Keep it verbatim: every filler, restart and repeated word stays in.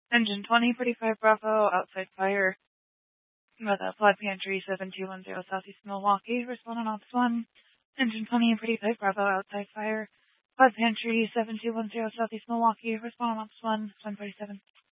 Engine twenty, forty-five Bravo, outside fire. With a Flood Pantry seven two one zero Southeast Milwaukee, respond on Ops one. Engine twenty, forty-five Bravo, outside fire. Flood Pantry seven two one zero Southeast Milwaukee, respond on Ops one, one forty-seven.